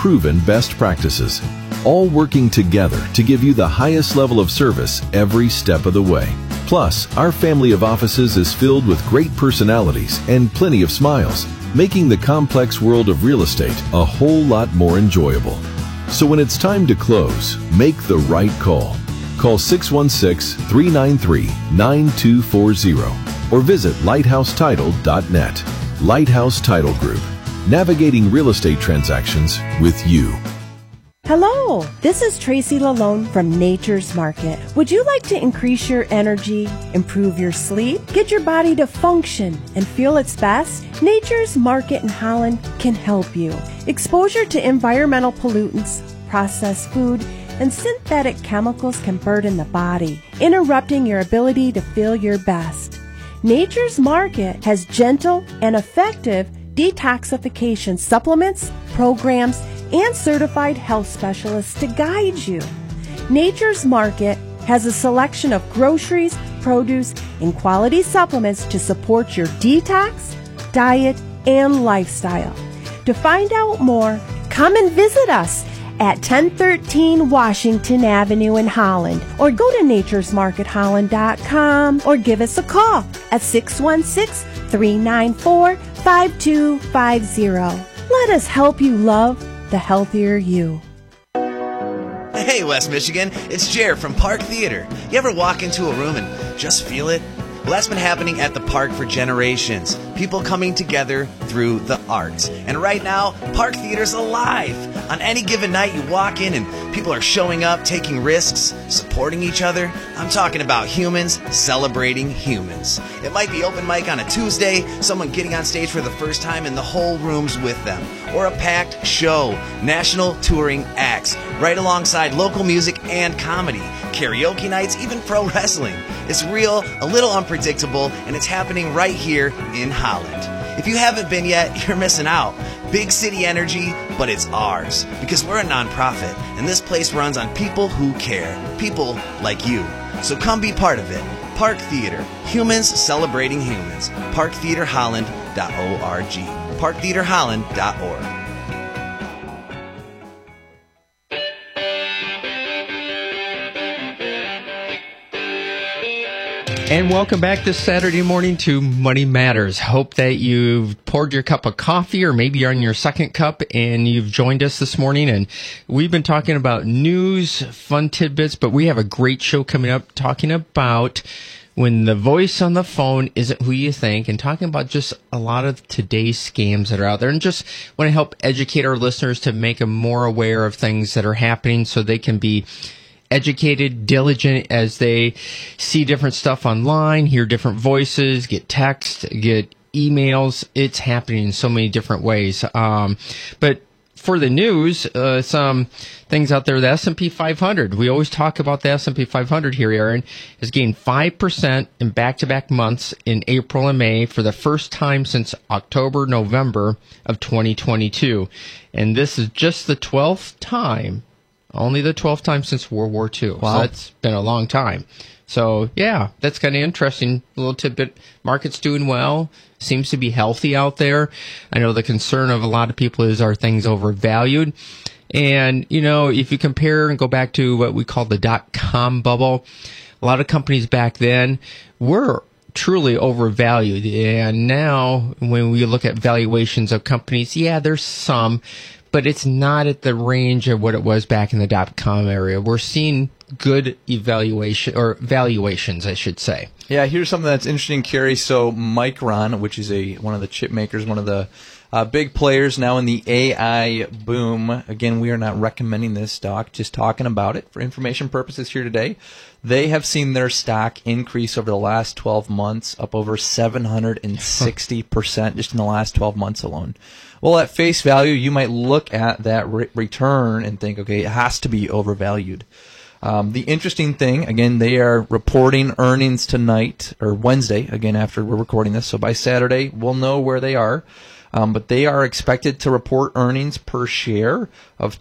proven best practices, all working together to give you the highest level of service every step of the way. Plus, our family of offices is filled with great personalities and plenty of smiles, making the complex world of real estate a whole lot more enjoyable. So when it's time to close, make the right call. Call 616-393-9240 or visit lighthousetitle.net. Lighthouse Title Group, navigating real estate transactions with you. Hello, this is Tracy Lalone from Nature's Market. Would you like to increase your energy, improve your sleep, get your body to function and feel its best? Nature's Market in Holland can help you. Exposure to environmental pollutants, processed food, and synthetic chemicals can burden the body, interrupting your ability to feel your best. Nature's Market has gentle and effective detoxification supplements, programs, and certified health specialists to guide you. Nature's Market has a selection of groceries, produce, and quality supplements to support your detox, diet, and lifestyle. To find out more, come and visit us at 1013 Washington Avenue in Holland, or go to naturesmarketholland.com, or give us a call at 616-394-5250. Let us help you love the healthier you. Hey, West Michigan, it's Jer from Park Theater. You ever walk into a room and just feel it? Well, that's been happening at the park for generations. People coming together through the arts. And right now, Park Theater's alive. On any given night, you walk in and people are showing up, taking risks, supporting each other. I'm talking about humans celebrating humans. It might be open mic on a Tuesday, someone getting on stage for the first time and the whole room's with them. Or a packed show, national touring acts, right alongside local music and comedy, karaoke nights, even pro wrestling. It's real, a little unpredictable, and it's happening right here in Holland. If you haven't been yet, you're missing out. Big city energy, but it's ours. Because we're a nonprofit, and this place runs on people who care. People like you. So come be part of it. Park Theater. Humans celebrating humans. ParkTheaterHolland.org. ParkTheaterHolland.org. And welcome back this Saturday morning to Money Matters. Hope that you've poured your cup of coffee, or maybe you're on your second cup and you've joined us this morning. And we've been talking about news, fun tidbits, but we have a great show coming up talking about when the voice on the phone isn't who you think, and talking about just a lot of today's scams that are out there, and just want to help educate our listeners to make them more aware of things that are happening so they can be educated, diligent as they see different stuff online, hear different voices, get text, get emails. It's happening in so many different ways. But for the news, some things out there. The S&P 500. We always talk about the S&P 500 here, Aaron, has gained 5% in back-to-back months in April and May for the first time since October, November of 2022. And this is just the 12th time. Only the 12th time since World War II. Wow. So that's been a long time. So, yeah, that's kind of interesting. A little tidbit. Market's doing well. Seems to be healthy out there. I know the concern of a lot of people is, are things overvalued? And, you know, if you compare and go back to what we call the dot-com bubble, a lot of companies back then were truly overvalued. And now, when we look at valuations of companies, yeah, there's some, but it's not at the range of what it was back in the dot-com area. We're seeing good valuations, I should say. Yeah, here's something that's interesting, Kerry. So Micron, which is one of the chip makers, one of the big players now in the AI boom. Again, we are not recommending this stock, just talking about it for information purposes here today. They have seen their stock increase over the last 12 months, up over 760% just in the last 12 months alone. Well, at face value, you might look at that return and think, okay, it has to be overvalued. The interesting thing, again, they are reporting earnings tonight, or Wednesday, again, after we're recording this. So by Saturday, we'll know where they are. But they are expected to report earnings per share of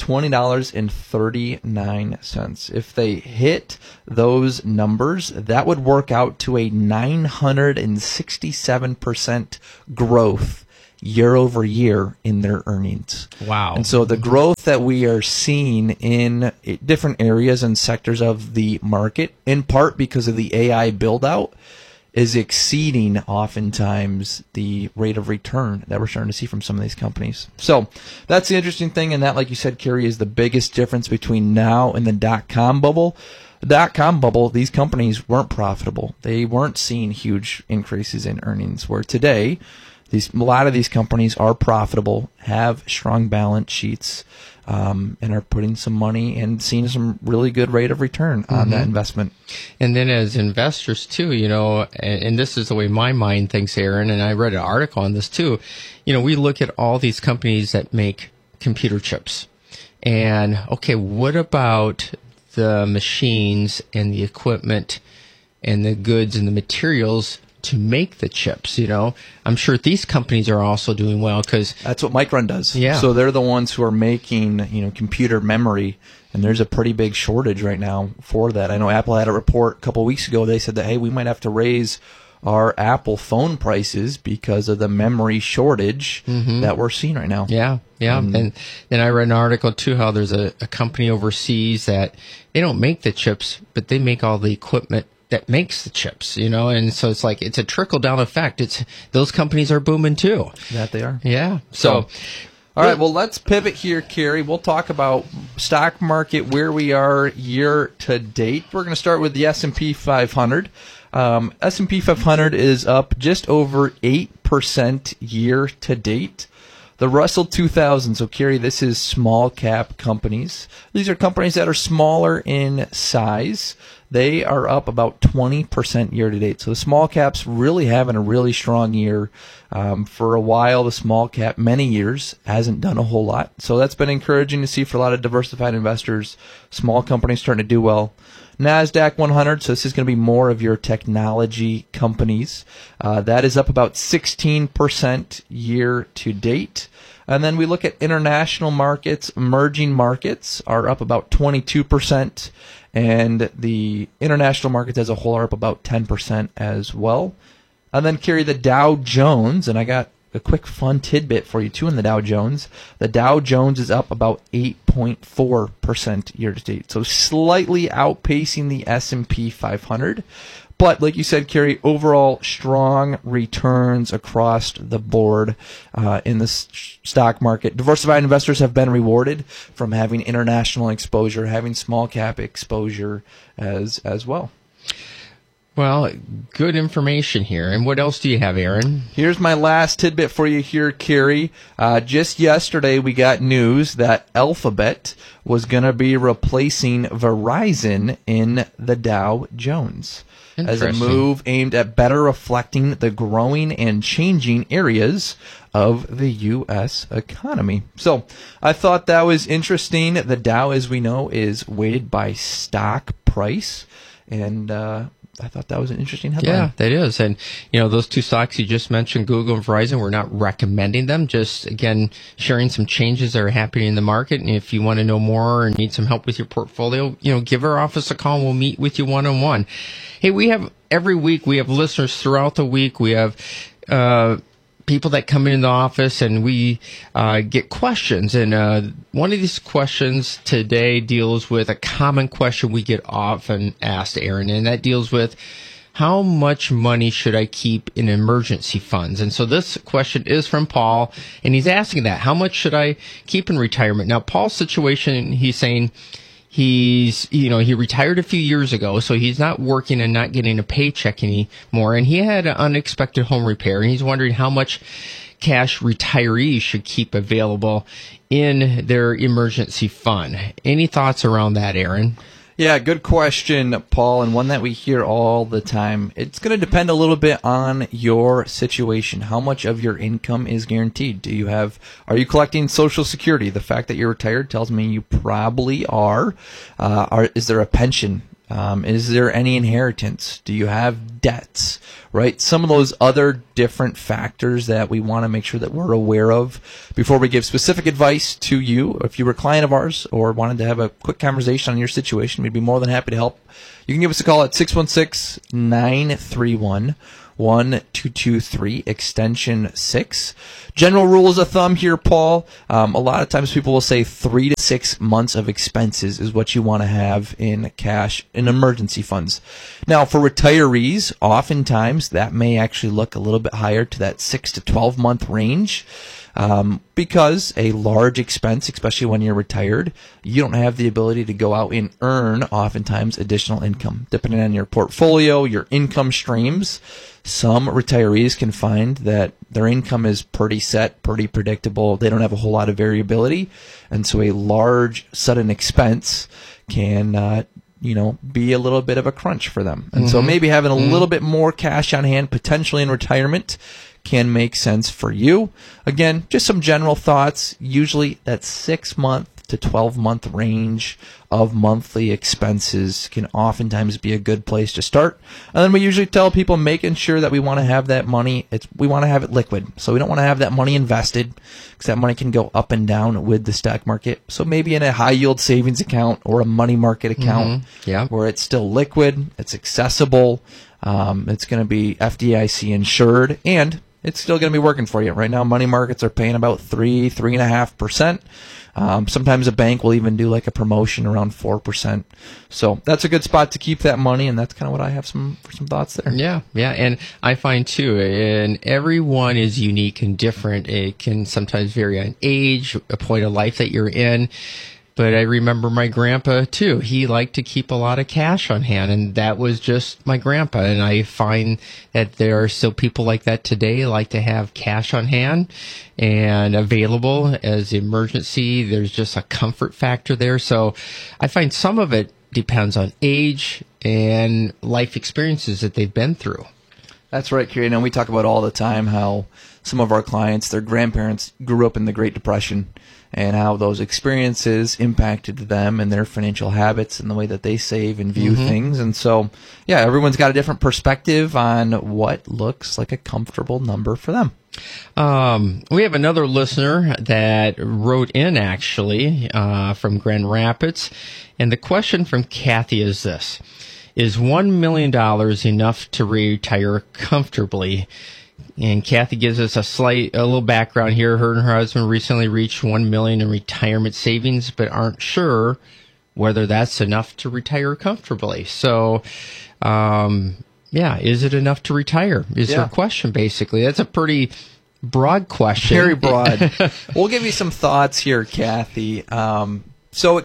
$20.39. If they hit those numbers, that would work out to a 967% growth year over year in their earnings. Wow. And so the growth that we are seeing in different areas and sectors of the market, in part because of the AI build out, is exceeding oftentimes the rate of return that we're starting to see from some of these companies. So that's the interesting thing, and that, like you said, Carrie, is the biggest difference between now and the dot-com bubble. The dot-com bubble, these companies weren't profitable. They weren't seeing huge increases in earnings, where today a lot of these companies are profitable, have strong balance sheets, and are putting some money and seeing some really good rate of return on that investment. And then as investors too, and this is the way my mind thinks, Aaron, and I read an article on this too, we look at all these companies that make computer chips. And, okay, what about the machines and the equipment and the goods and the materials to make the chips? I'm sure these companies are also doing well, because that's what Micron does. Yeah. So they're the ones who are making, computer memory, and there's a pretty big shortage right now for that. I know Apple had a report a couple of weeks ago. They said that, hey, we might have to raise our Apple phone prices because of the memory shortage that we're seeing right now. Yeah. And then I read an article too, how there's a company overseas that they don't make the chips, but they make all the equipment that makes the chips, and so it's like it's a trickle down effect. Those companies are booming too. That they are. Yeah. So all right, well, let's pivot here, Carrie. We'll talk about stock market, where we are year to date. We're going to start with the S&P 500. S&P 500 is up just over 8% year to date. The Russell 2000, so Carrie, this is small cap companies. These are companies that are smaller in size. They are up about 20% year to date. So the small caps really having a really strong year. For a while, the small cap, many years, hasn't done a whole lot. So that's been encouraging to see for a lot of diversified investors. Small companies starting to do well. NASDAQ 100, so this is going to be more of your technology companies. That is up about 16% year to date. And then we look at international markets. Emerging markets are up about 22%, and the international markets as a whole are up about 10% as well. And then carry the Dow Jones, and I got a quick fun tidbit for you too in the Dow Jones. The Dow Jones is up about 8.4% year to date, so slightly outpacing the S&P 500. But like you said, Carrie, overall strong returns across the board in the stock market. Diversified investors have been rewarded from having international exposure, having small cap exposure as well. Well, good information here. And what else do you have, Aaron? Here's my last tidbit for you here, Carrie. Just yesterday, we got news that Alphabet was going to be replacing Verizon in the Dow Jones as a move aimed at better reflecting the growing and changing areas of the U.S. economy. So I thought that was interesting. The Dow, as we know, is weighted by stock price, and I thought that was an interesting headline. Yeah, that is. And, those two stocks you just mentioned, Google and Verizon, we're not recommending them. Just, again, sharing some changes that are happening in the market. And if you want to know more or need some help with your portfolio, give our office a call and we'll meet with you one-on-one. Hey, every week, we have listeners throughout the week. We have people that come in the office and we get questions. And one of these questions today deals with a common question we get often asked, Aaron, and that deals with how much money should I keep in emergency funds? And so this question is from Paul, and he's asking that. How much should I keep in retirement? Now, Paul's situation, he's saying he retired a few years ago, so he's not working and not getting a paycheck anymore. And he had an unexpected home repair, and he's wondering how much cash retirees should keep available in their emergency fund. Any thoughts around that, Aaron? Yeah, good question, Paul, and one that we hear all the time. It's going to depend a little bit on your situation. How much of your income is guaranteed? Are you collecting Social Security? The fact that you're retired tells me you probably are. Is there a pension? Is there any inheritance? Do you have debts? Right? Some of those other different factors that we want to make sure that we're aware of before we give specific advice to you. If you were a client of ours or wanted to have a quick conversation on your situation, we'd be more than happy to help You can give us a call at 616-931-1223, extension 6. General rules of thumb here, Paul. A lot of times people will say 3 to 6 months of expenses is what you want to have in cash in emergency funds. Now, for retirees, oftentimes that may actually look a little bit higher to that 6 to 12 month range. Because a large expense, especially when you're retired, you don't have the ability to go out and earn oftentimes additional income. Depending on your portfolio, your income streams, some retirees can find that their income is pretty set, pretty predictable. They don't have a whole lot of variability. And so a large sudden expense can be a little bit of a crunch for them. And so maybe having a little bit more cash on hand, potentially in retirement, can make sense for you. Again, just some general thoughts. Usually that 6 month to 12 month range of monthly expenses can oftentimes be a good place to start. And then we usually tell people making sure that we want to have that money, we want to have it liquid. So we don't want to have that money invested because that money can go up and down with the stock market. So maybe in a high yield savings account or a money market account where it's still liquid, it's accessible, it's going to be FDIC insured, and it's still going to be working for you. Right now, money markets are paying about 3.5%. Sometimes a bank will even do like a promotion around 4%. So that's a good spot to keep that money, and that's kind of what I have some thoughts there. Yeah, and I find too, and everyone is unique and different. It can sometimes vary on age, a point of life that you're in. But I remember my grandpa, too. He liked to keep a lot of cash on hand, and that was just my grandpa. And I find that there are still people like that today, like to have cash on hand and available as emergency. There's just a comfort factor there. So I find some of it depends on age and life experiences that they've been through. That's right, Kerry. And we talk about all the time how some of our clients, their grandparents grew up in the Great Depression, and how those experiences impacted them and their financial habits and the way that they save and view things. And so, yeah, everyone's got a different perspective on what looks like a comfortable number for them. We have another listener that wrote in, actually, from Grand Rapids. And the question from Kathy is this: is $1 million enough to retire comfortably? And Kathy gives us a little background here. Her and her husband recently reached $1 million in retirement savings, but aren't sure whether that's enough to retire comfortably. So, is it enough to retire? Is her question, basically. That's a pretty broad question. Very broad. We'll give you some thoughts here, Kathy. So,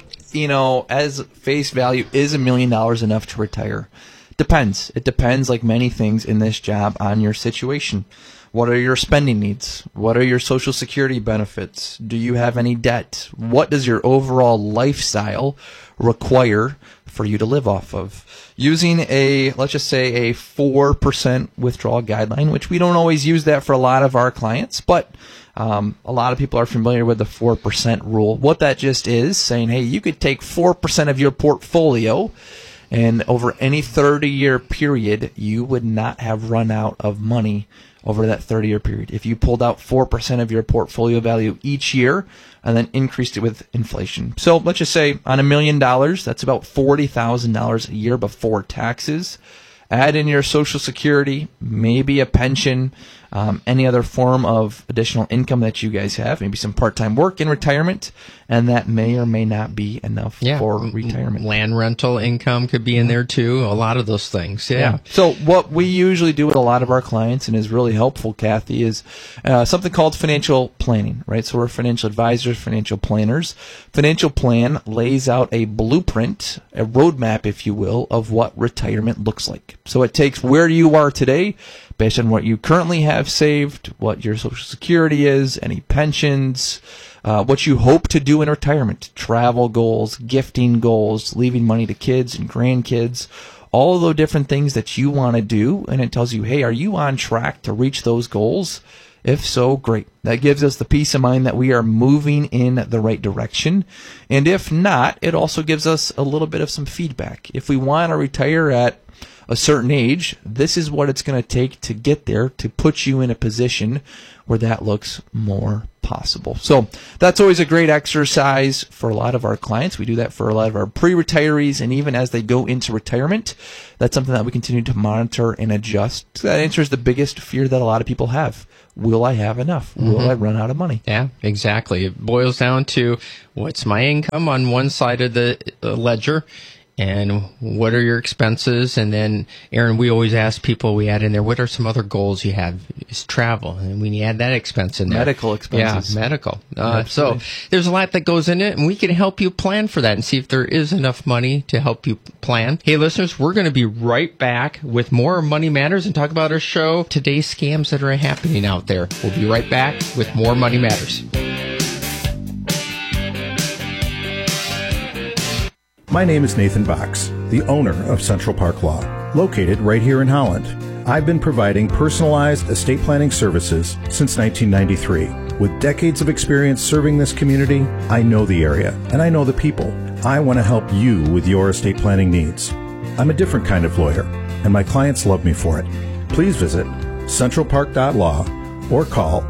as face value, is $1 million enough to retire? Depends. It depends, like many things in this job, on your situation. What are your spending needs? What are your Social Security benefits? Do you have any debt? What does your overall lifestyle require for you to live off of? Using let's just say a 4% withdrawal guideline, which we don't always use that for a lot of our clients, but a lot of people are familiar with the 4% rule. What that just is saying, hey, you could take 4% of your portfolio, and over any 30-year period, you would not have run out of money over that 30-year period. If you pulled out 4% of your portfolio value each year and then increased it with inflation. So let's just say on $1 million, that's about $40,000 a year before taxes. Add in your Social Security, maybe a pension, any other form of additional income that you guys have, maybe some part-time work in retirement, and that may or may not be enough for retirement. Land rental income could be in there too, a lot of those things. Yeah. So what we usually do with a lot of our clients, and is really helpful, Kathy, is something called financial planning, right? So we're financial advisors, financial planners. Financial plan lays out a blueprint, a roadmap, if you will, of what retirement looks like. So it takes where you are today, based on what you currently have saved, what your Social Security is, any pensions, what you hope to do in retirement, travel goals, gifting goals, leaving money to kids and grandkids, all of those different things that you want to do, and it tells you, hey, are you on track to reach those goals? If so, great. That gives us the peace of mind that we are moving in the right direction. And if not, it also gives us a little bit of some feedback. If we want to retire at a certain age, this is what it's going to take to get there, to put you in a position where that looks more possible. So that's always a great exercise for a lot of our clients. We do that for a lot of our pre-retirees, and even as they go into retirement, that's something that we continue to monitor and adjust. That answers the biggest fear that a lot of people have. Will I have enough? Will I run out of money? Yeah, exactly. It boils down to what's my income on one side of the ledger, and what are your expenses? And then, Aaron, we always ask people, we add in there, what are some other goals you have? Is travel, and we add that expense in there. Medical expenses. Yeah, medical. So there's a lot that goes in it, and we can help you plan for that and see if there is enough money to help you plan. Hey, listeners, we're going to be right back with more Money Matters and talk about our show, today's scams that are happening out there. We'll be right back with more Money Matters. My name is Nathan Box, the owner of Central Park Law, located right here in Holland. I've been providing personalized estate planning services since 1993. With decades of experience serving this community, I know the area and I know the people. I want to help you with your estate planning needs. I'm a different kind of lawyer, and my clients love me for it. Please visit centralpark.law or call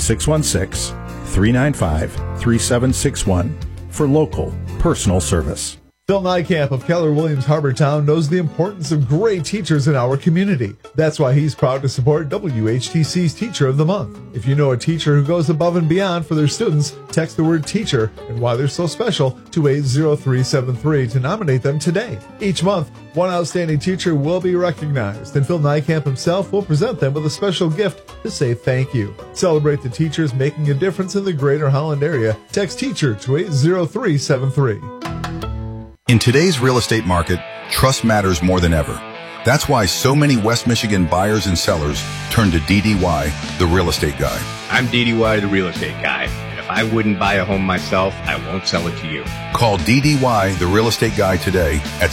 616-395-3761 for local personal service. Phil Nijkamp of Keller Williams Harbortown knows the importance of great teachers in our community. That's why he's proud to support WHTC's Teacher of the Month. If you know a teacher who goes above and beyond for their students, text the word teacher and why they're so special to 80373 to nominate them today. Each month, one outstanding teacher will be recognized, and Phil Nijkamp himself will present them with a special gift to say thank you. Celebrate the teachers making a difference in the greater Holland area. Text teacher to 80373. In today's real estate market, trust matters more than ever. That's why so many West Michigan buyers and sellers turn to DDY, the real estate guy. I'm DDY, the real estate guy. And if I wouldn't buy a home myself, I won't sell it to you. Call DDY, the real estate guy today at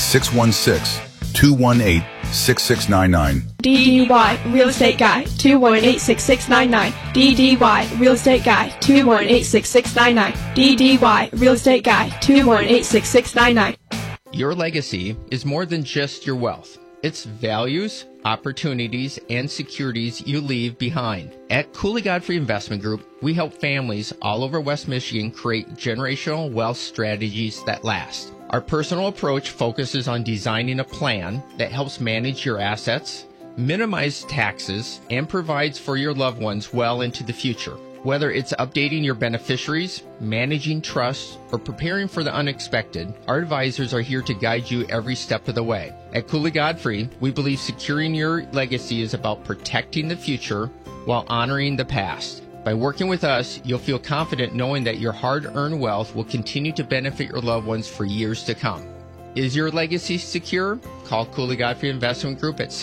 616-218-6699. DDY, real estate guy, 218-6699. DDY, real estate guy, 218-6699. DDY, real estate guy, 218-6699. Your legacy is more than just your wealth. It's values, opportunities, and securities you leave behind. At Cooley Godfrey Investment Group, we help families all over West Michigan create generational wealth strategies that last. Our personal approach focuses on designing a plan that helps manage your assets, minimize taxes, and provides for your loved ones well into the future. Whether it's updating your beneficiaries, managing trusts, or preparing for the unexpected, our advisors are here to guide you every step of the way. At Cooley Godfrey, we believe securing your legacy is about protecting the future while honoring the past. By working with us, you'll feel confident knowing that your hard-earned wealth will continue to benefit your loved ones for years to come. Is your legacy secure? Call Cooley Godfrey Investment Group at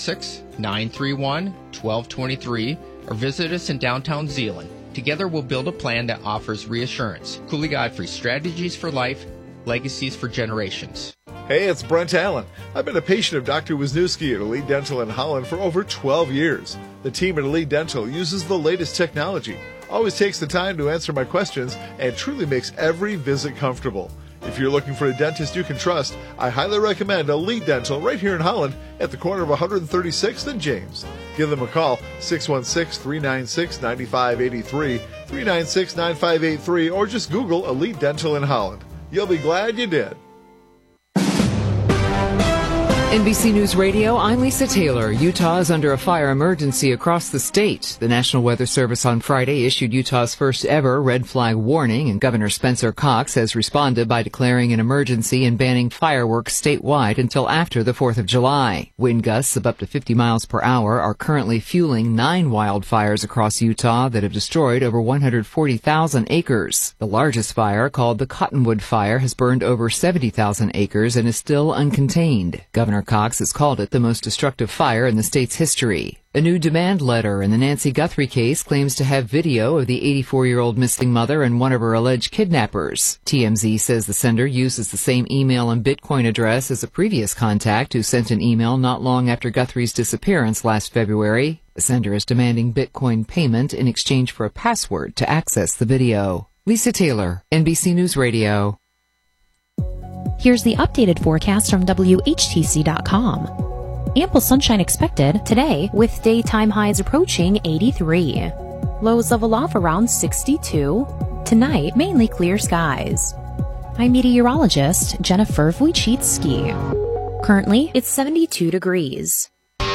616-931-1223 or visit us in downtown Zeeland. Together we'll build a plan that offers reassurance. Cooley Godfrey, strategies for life, legacies for generations. Hey, it's Brent Allen. I've been a patient of Dr. Wisniewski at Elite Dental in Holland for over 12 years. The team at Elite Dental uses the latest technology, always takes the time to answer my questions, and truly makes every visit comfortable. If you're looking for a dentist you can trust, I highly recommend Elite Dental right here in Holland at the corner of 136th and James. Give them a call, 616-396-9583, 396-9583, or just Google Elite Dental in Holland. You'll be glad you did. NBC News Radio, I'm Lisa Taylor. Utah is under a fire emergency across the state. The National Weather Service on Friday issued Utah's first ever red flag warning, and Governor Spencer Cox has responded by declaring an emergency and banning fireworks statewide until after the 4th of July. Wind gusts of up to 50 miles per hour are currently fueling 9 wildfires across Utah that have destroyed over 140,000 acres. The largest fire, called the Cottonwood Fire, has burned over 70,000 acres and is still uncontained. Governor Cox has called it the most destructive fire in the state's history. A new demand letter in the Nancy Guthrie case claims to have video of the 84-year-old missing mother and one of her alleged kidnappers. TMZ says the sender uses the same email and Bitcoin address as a previous contact who sent an email not long after Guthrie's disappearance last February. The sender is demanding Bitcoin payment in exchange for a password to access the video. Lisa Taylor, NBC News Radio. Here's the updated forecast from WHTC.com. Ample sunshine expected today with daytime highs approaching 83. Lows level off around 62. Tonight, mainly clear skies. I'm meteorologist Jennifer Wojcicki. Currently, it's 72 degrees.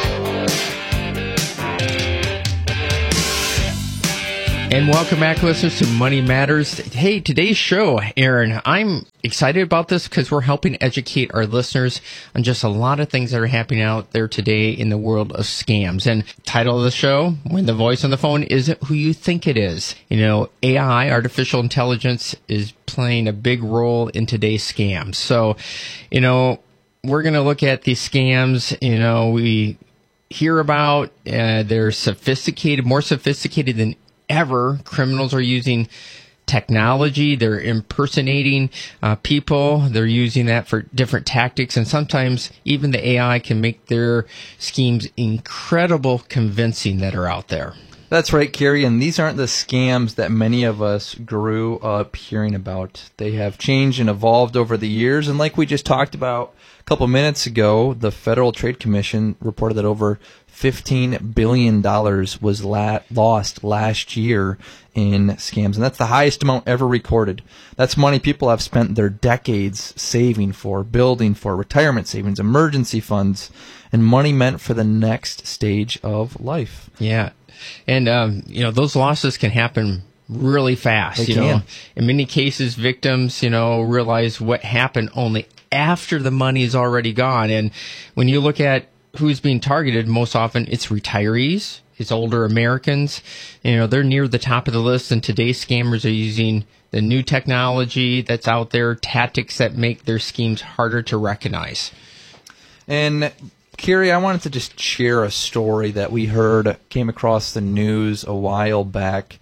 And welcome back, listeners, to Money Matters. Hey, today's show, Aaron, I'm excited about this because we're helping educate our listeners on just a lot of things that are happening out there today in the world of scams. And title of the show, When the Voice on the Phone Isn't Who You Think It Is. You know, AI, artificial intelligence, is playing a big role in today's scams. So, you know, we're going to look at these scams, you know, we hear about, they're sophisticated, more sophisticated than ever. Criminals are using technology. They're impersonating people. They're using that for different tactics. And sometimes even the AI can make their schemes incredible convincing that are out there. That's right, Kerry, and these aren't the scams that many of us grew up hearing about. They have changed and evolved over the years, and like we just talked about a couple minutes ago, the Federal Trade Commission reported that over $15 billion was lost last year in scams, and that's the highest amount ever recorded. That's money people have spent their decades saving for, building for, retirement savings, emergency funds, and money meant for the next stage of life. Yeah. And, you know, those losses can happen really fast. They you can. know, in many cases, victims, you know, realize what happened only after the money is already gone. And when you look at who's being targeted, most often it's retirees, it's older Americans. You know, they're near the top of the list. And today's scammers are using the new technology that's out there, tactics that make their schemes harder to recognize. And Kerry, I wanted to just share a story that we heard, came across the news a while back,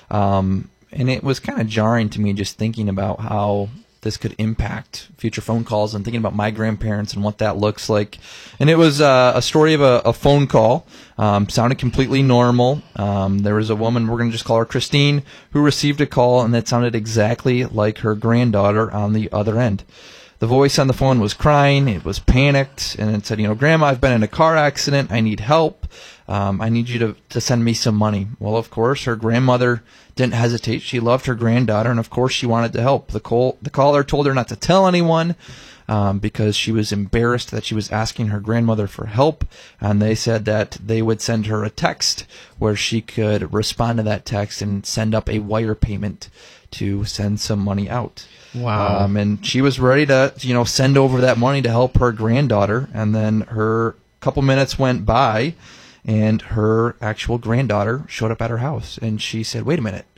and it was kind of jarring to me just thinking about how this could impact future phone calls and thinking about my grandparents and what that looks like. And it was a story of a phone call. Sounded completely normal. There was a woman, we're going to just call her Christine, who received a call, and that sounded exactly like her granddaughter on the other end. The voice on the phone was crying, it was panicked, and it said, you know, Grandma, I've been in a car accident, I need help, I need you to send me some money. Well, of course, her grandmother didn't hesitate, she loved her granddaughter, and of course she wanted to help. The caller told her not to tell anyone, because she was embarrassed that she was asking her grandmother for help, and they said that they would send her a text where she could respond to that text and send up a wire payment to send some money out. Wow. And she was ready to, you know, send over that money to help her granddaughter. And then her couple minutes went by, and her actual granddaughter showed up at her house. And she said, wait a minute.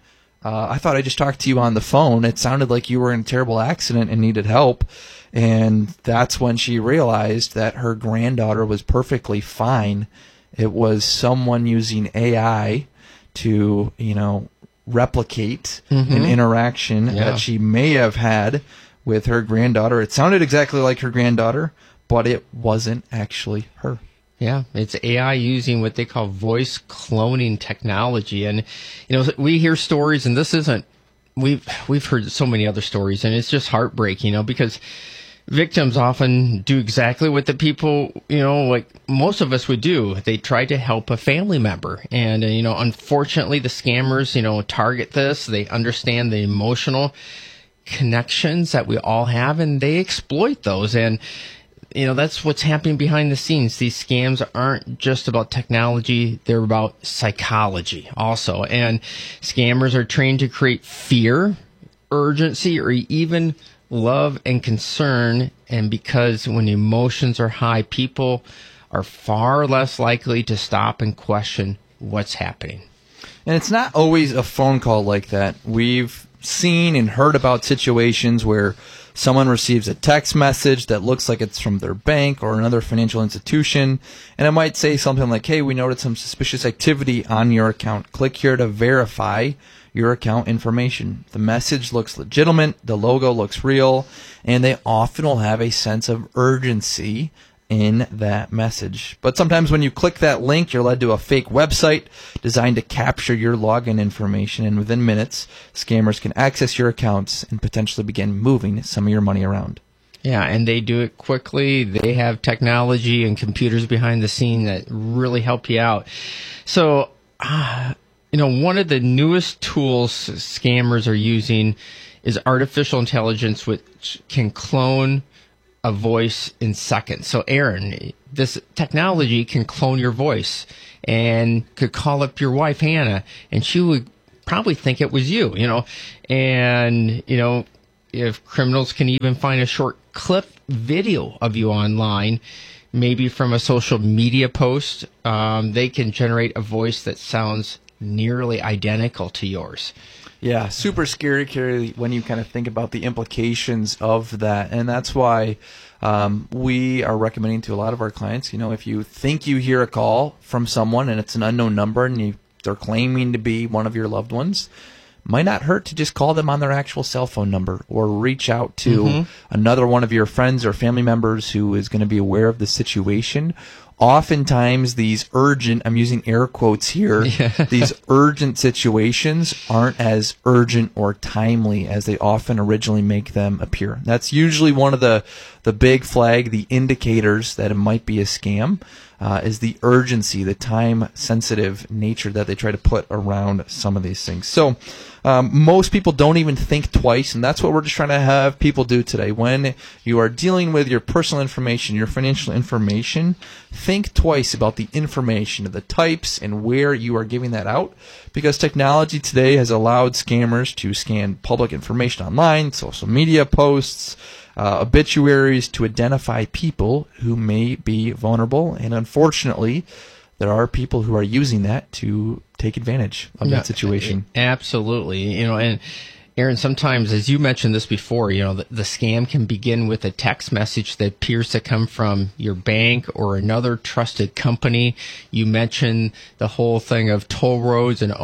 I thought I just talked to you on the phone. It sounded like you were in a terrible accident and needed help. And that's when she realized that her granddaughter was perfectly fine. It was someone using AI to, you know, replicate an interaction that she may have had with her granddaughter. It sounded exactly like her granddaughter, but it wasn't actually her. Yeah, it's AI using what they call voice cloning technology. And, you know, we hear stories, and this isn't, we've heard so many other stories, and it's just heartbreaking, you know, because victims often do exactly what the people, you know, like most of us would do. They try to help a family member. And, you know, unfortunately, the scammers, you know, target this. They understand the emotional connections that we all have, and they exploit those. And, you know, that's what's happening behind the scenes. These scams aren't just about technology. They're about psychology also. And scammers are trained to create fear, urgency, or even love and concern. And because when emotions are high, people are far less likely to stop and question what's happening. And it's not always a phone call like that. We've seen and heard about situations where someone receives a text message that looks like it's from their bank or another financial institution, and it might say something like, hey, we noted some suspicious activity on your account. Click here to verify your account information. The message looks legitimate, the logo looks real, and they often will have a sense of urgency in that message. But sometimes when you click that link, you're led to a fake website designed to capture your login information, and within minutes, scammers can access your accounts and potentially begin moving some of your money around. Yeah, and they do it quickly. They have technology and computers behind the scene that really help you out. So, one of the newest tools scammers are using is artificial intelligence, which can clone a voice in seconds. So, Aaron, this technology can clone your voice and could call up your wife, Hannah, and she would probably think it was you, And, if criminals can even find a short clip video of you online, maybe from a social media post, they can generate a voice that sounds nearly identical to yours. Yeah, super scary, Carrie, when you kind of think about the implications of that. And that's why we are recommending to a lot of our clients, if you think you hear a call from someone and it's an unknown number and they're claiming to be one of your loved ones, might not hurt to just call them on their actual cell phone number or reach out to another one of your friends or family members who is going to be aware of the situation. Oftentimes these urgent, I'm using air quotes here, these urgent situations aren't as urgent or timely as they often originally make them appear. That's usually one of the big flag, the indicators that it might be a scam, is the urgency, the time-sensitive nature that they try to put around some of these things. So most people don't even think twice, and that's what we're just trying to have people do today. When you are dealing with your personal information, your financial information, think twice about the information, the types, and where you are giving that out, because technology today has allowed scammers to scan public information online, social media posts, obituaries, to identify people who may be vulnerable. And unfortunately, there are people who are using that to take advantage of that situation. Absolutely. And Aaron, sometimes, as you mentioned this before, the scam can begin with a text message that appears to come from your bank or another trusted company. You mentioned the whole thing of toll roads and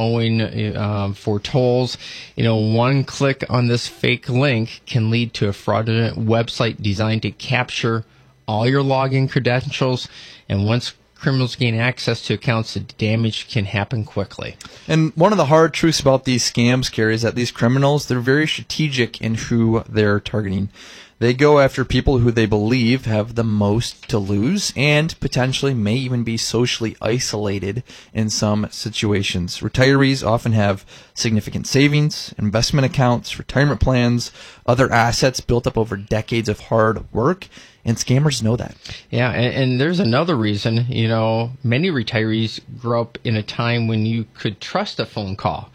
owing for tolls. One click on this fake link can lead to a fraudulent website designed to capture all your login credentials. And once criminals gain access to accounts, the damage can happen quickly. And one of the hard truths about these scams, Carrie, is that these criminals, they're very strategic in who they're targeting. They go after people who they believe have the most to lose and potentially may even be socially isolated in some situations. Retirees often have significant savings, investment accounts, retirement plans, other assets built up over decades of hard work. And scammers know that. Yeah, and there's another reason, many retirees grew up in a time when you could trust a phone call.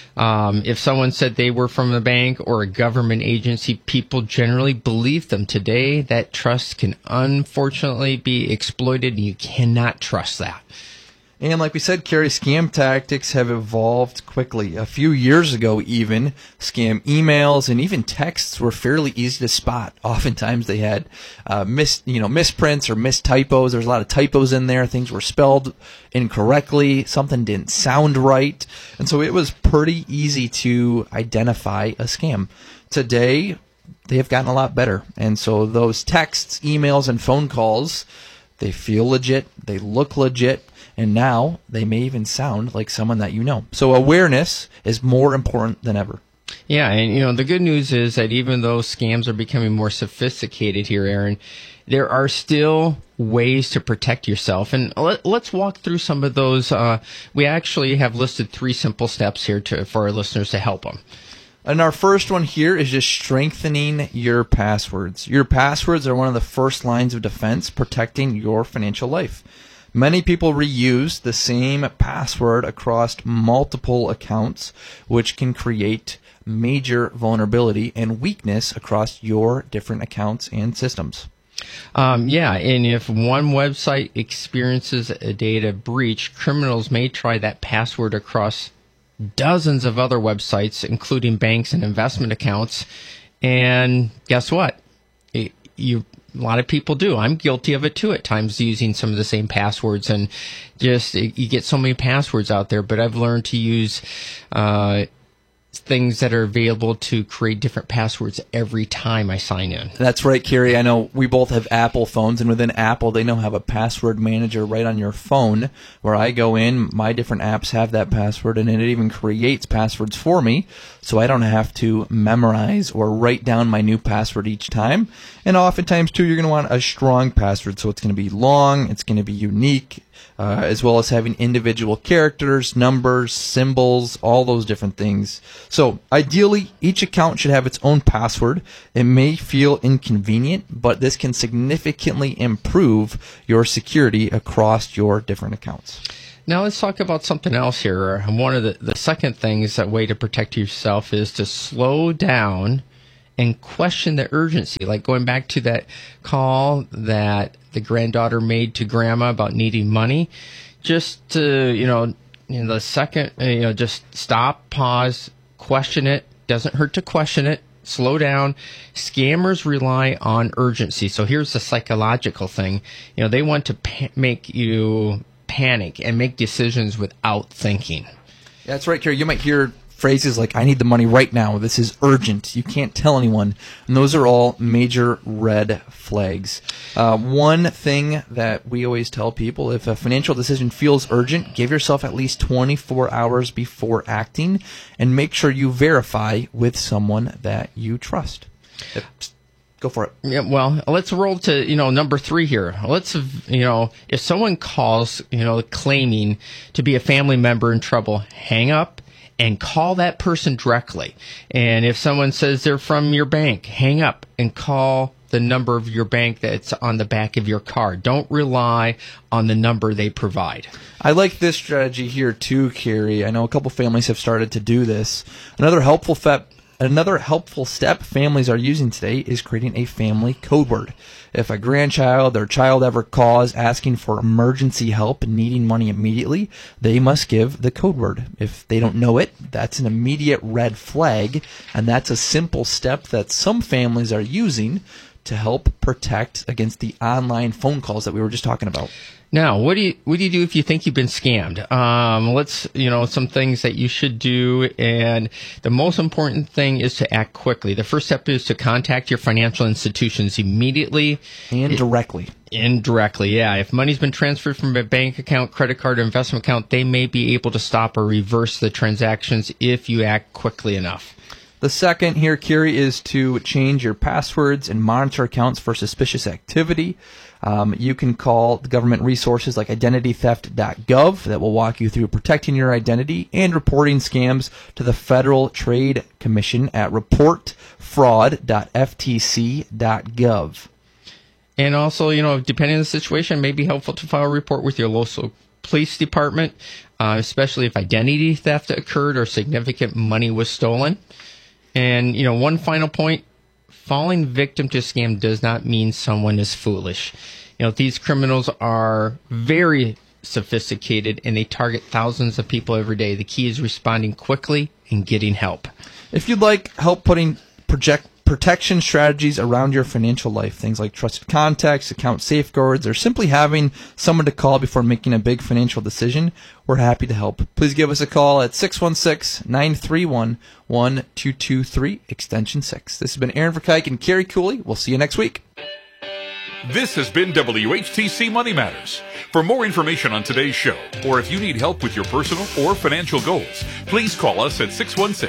If someone said they were from a bank or a government agency, people generally believe them. Today, that trust can unfortunately be exploited, and you cannot trust that. And like we said, Carrie, scam tactics have evolved quickly. A few years ago, even, scam emails and even texts were fairly easy to spot. Oftentimes they had misprints or mistypos. There's a lot of typos in there. Things were spelled incorrectly. Something didn't sound right. And so it was pretty easy to identify a scam. Today, they have gotten a lot better. And so those texts, emails, and phone calls, they feel legit. They look legit. And now they may even sound like someone that you know. So awareness is more important than ever. Yeah, and the good news is that even though scams are becoming more sophisticated here, Aaron, there are still ways to protect yourself. And let's walk through some of those. We actually have listed 3 simple steps here for our listeners to help them. And our first one here is just strengthening your passwords. Your passwords are one of the first lines of defense protecting your financial life. Many people reuse the same password across multiple accounts, which can create major vulnerability and weakness across your different accounts and systems. And if one website experiences a data breach, criminals may try that password across dozens of other websites, including banks and investment accounts. And guess what? A lot of people do. I'm guilty of it too at times, using some of the same passwords, and you get so many passwords out there. But I've learned to use things that are available to create different passwords every time I sign in. That's right, Carrie. I know we both have Apple phones, and within Apple, they now have a password manager right on your phone where I go in, my different apps have that password, and it even creates passwords for me, so I don't have to memorize or write down my new password each time. And oftentimes, too, you're going to want a strong password, so it's going to be long, it's going to be unique, as well as having individual characters, numbers, symbols, all those different things. So ideally, each account should have its own password. It may feel inconvenient, but this can significantly improve your security across your different accounts. Now let's talk about something else here. One of the second things, that way to protect yourself, is to slow down and question the urgency. Like going back to that call that the granddaughter made to grandma about needing money. Just to, the second, just stop, pause, question it. Doesn't hurt to question it. Slow down. Scammers rely on urgency. So here's the psychological thing. They want to make you panic and make decisions without thinking. That's right, Kerry. You might hear phrases like, I need the money right now. This is urgent. You can't tell anyone. And those are all major red flags. One thing that we always tell people, if a financial decision feels urgent, give yourself at least 24 hours before acting and make sure you verify with someone that you trust. Go for it. Yeah, well, let's roll to, number 3 here. Let's, if someone calls, claiming to be a family member in trouble, hang up and call that person directly. And if someone says they're from your bank, hang up and call the number of your bank that's on the back of your card. Don't rely on the number they provide. I like this strategy here too, Kerry. I know a couple families have started to do this. Another helpful step families are using today is creating a family code word. If a grandchild or child ever calls asking for emergency help and needing money immediately, they must give the code word. If they don't know it, that's an immediate red flag, and that's a simple step that some families are using to help protect against the online phone calls that we were just talking about. Now, what do you do if you think you've been scammed? Some things that you should do, and the most important thing is to act quickly. The first step is to contact your financial institutions immediately. And directly. Indirectly, yeah. If money's been transferred from a bank account, credit card, or investment account, they may be able to stop or reverse the transactions if you act quickly enough. The second here, Kerry, is to change your passwords and monitor accounts for suspicious activity. You can call the government resources like identitytheft.gov that will walk you through protecting your identity and reporting scams to the Federal Trade Commission at reportfraud.ftc.gov. And also, depending on the situation, it may be helpful to file a report with your local police department, especially if identity theft occurred or significant money was stolen. And, one final point, falling victim to a scam does not mean someone is foolish. These criminals are very sophisticated and they target thousands of people every day. The key is responding quickly and getting help. If you'd like help putting protection strategies around your financial life, things like trusted contacts, account safeguards, or simply having someone to call before making a big financial decision, we're happy to help. Please give us a call at 616-931-1223, extension 6. This has been Aaron Verkuyk and Kerry Cooley. We'll see you next week. This has been WHTC Money Matters. For more information on today's show, or if you need help with your personal or financial goals, please call us at